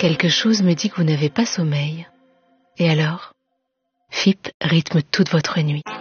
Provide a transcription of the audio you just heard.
Quelque chose me dit que vous n'avez pas sommeil. Et alors? FIP rythme toute votre nuit.